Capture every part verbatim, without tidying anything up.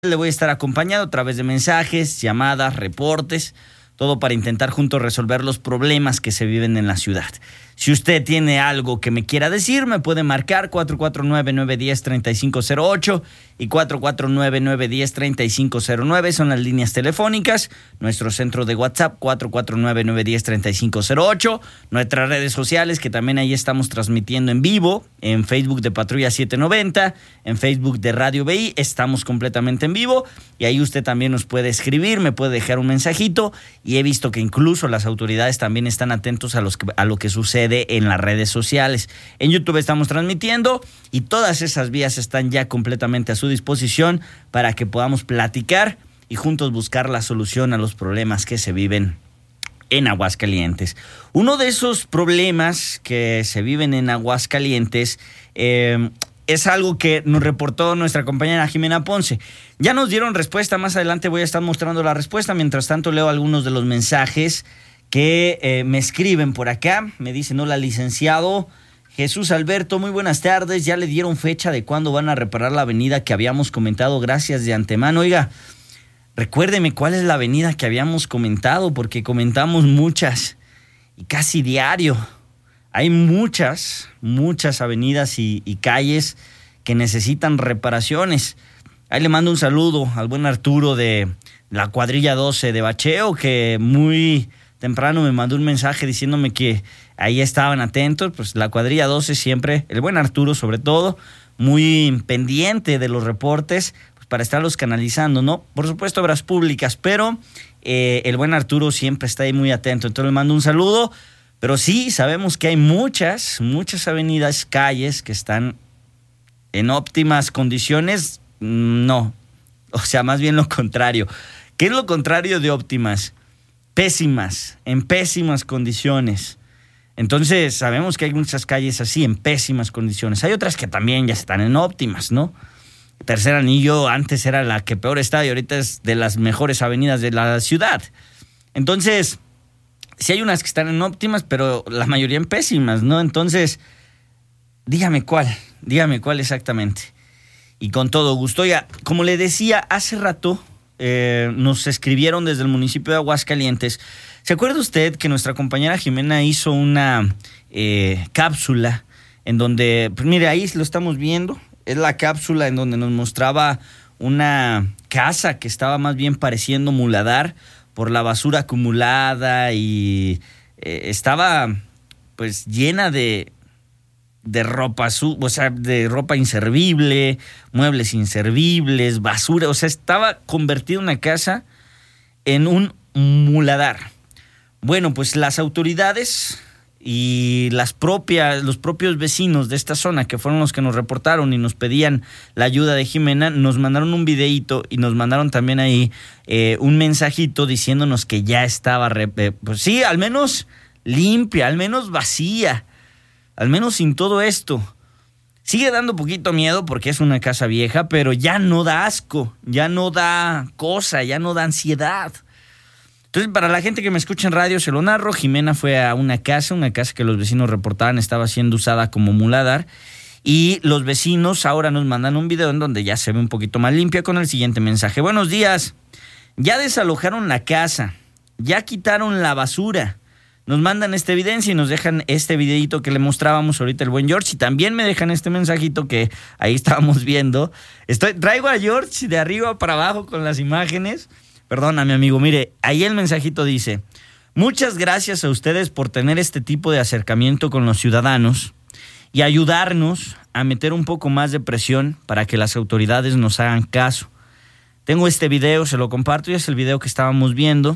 Le voy a estar acompañando a través de mensajes, llamadas, reportes, todo para intentar juntos resolver los problemas que se viven en la ciudad. Si usted tiene algo que me quiera decir, me puede marcar cuatro cuatro nueve, nueve uno cero, tres cinco cero ocho y cuatro cuatro nueve, nueve uno cero, tres cinco cero nueve. Son las líneas telefónicas. Nuestro centro de WhatsApp, cuatro cuatro nueve, nueve uno cero, tres cinco cero ocho. Nuestras redes sociales, que también ahí estamos transmitiendo en vivo, en Facebook de Patrulla setecientos noventa, en Facebook de Radio B I, estamos completamente en vivo. Y ahí usted también nos puede escribir, me puede dejar un mensajito. Y he visto que incluso las autoridades también están atentos a, los que, a lo que sucede en las redes sociales. En YouTube estamos transmitiendo y todas esas vías están ya completamente a su disposición para que podamos platicar y juntos buscar la solución a los problemas que se viven en Aguascalientes. Uno de esos problemas que se viven en Aguascalientes eh, es algo que nos reportó nuestra compañera Jimena Ponce. Ya nos dieron respuesta, más adelante voy a estar mostrando la respuesta. Mientras tanto leo algunos de los mensajes que eh, me escriben por acá. Me dicen: hola, licenciado Jesús Alberto, muy buenas tardes. Ya le dieron fecha de cuándo van a reparar la avenida que habíamos comentado. Gracias de antemano. Oiga, recuérdeme cuál es la avenida que habíamos comentado, porque comentamos muchas y casi diario. Hay muchas, muchas avenidas y, y calles que necesitan reparaciones. Ahí le mando un saludo al buen Arturo de la cuadrilla doce de bacheo, que muy temprano me mandó un mensaje diciéndome que ahí estaban atentos. Pues la cuadrilla doce siempre, el buen Arturo sobre todo, muy pendiente de los reportes, pues para estarlos canalizando, ¿no? Por supuesto, obras públicas, pero eh, el buen Arturo siempre está ahí muy atento. Entonces le mando un saludo. Pero sí, sabemos que hay muchas, muchas avenidas, calles que están en óptimas condiciones. No, o sea, más bien lo contrario. ¿Qué es lo contrario de óptimas? Pésimas, en pésimas condiciones. Entonces sabemos que hay muchas calles así, en pésimas condiciones. Hay otras que también ya están en óptimas, ¿no? Tercer Anillo antes era la que peor estaba y ahorita es de las mejores avenidas de la ciudad. Entonces, sí hay unas que están en óptimas, pero la mayoría en pésimas, ¿no? Entonces, dígame cuál, dígame cuál exactamente. Y con todo gusto. Ya, como le decía hace rato, Eh, nos escribieron desde el municipio de Aguascalientes. ¿Se acuerda usted que nuestra compañera Jimena hizo una eh, cápsula en donde, pues mire, ahí lo estamos viendo, es la cápsula en donde nos mostraba una casa que estaba más bien pareciendo muladar por la basura acumulada y eh, estaba pues llena de de ropa, su, o sea, de ropa inservible, muebles inservibles, basura, o sea, estaba convertida una casa en un muladar. Bueno, pues las autoridades y las propias, los propios vecinos de esta zona, que fueron los que nos reportaron y nos pedían la ayuda de Jimena, nos mandaron un videíto y nos mandaron también ahí eh, un mensajito diciéndonos que ya estaba, eh, pues sí, al menos limpia, al menos vacía, al menos sin todo esto. Sigue dando poquito miedo porque es una casa vieja, pero ya no da asco, ya no da cosa, ya no da ansiedad. Entonces, para la gente que me escucha en radio, se lo narro. Jimena fue a una casa, una casa que los vecinos reportaban estaba siendo usada como muladar. Y los vecinos ahora nos mandan un video en donde ya se ve un poquito más limpia con el siguiente mensaje. Buenos días, ya desalojaron la casa, ya quitaron la basura. Nos mandan esta evidencia y nos dejan este videito que le mostrábamos ahorita el buen George. Y también me dejan este mensajito que ahí estábamos viendo. Estoy, traigo a George de arriba para abajo con las imágenes. Perdóname, amigo. Mire, ahí el mensajito dice: muchas gracias a ustedes por tener este tipo de acercamiento con los ciudadanos y ayudarnos a meter un poco más de presión para que las autoridades nos hagan caso. Tengo este video, se lo comparto, y es el video que estábamos viendo.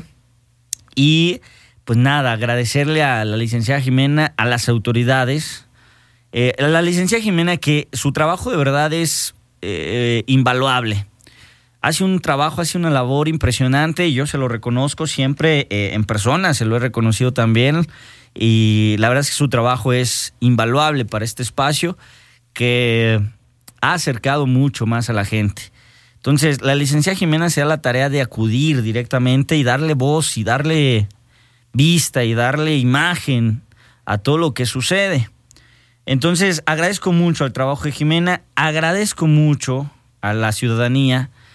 Y pues nada, agradecerle a la licenciada Jimena, a las autoridades. Eh, a la licenciada Jimena, que su trabajo de verdad es eh, invaluable. Hace un trabajo, hace una labor impresionante y yo se lo reconozco siempre eh, en persona, se lo he reconocido también. Y la verdad es que su trabajo es invaluable para este espacio que ha acercado mucho más a la gente. Entonces, la licenciada Jimena se da la tarea de acudir directamente y darle voz y darle vista y darle imagen a todo lo que sucede. Entonces, agradezco mucho al trabajo de Jimena, agradezco mucho a la ciudadanía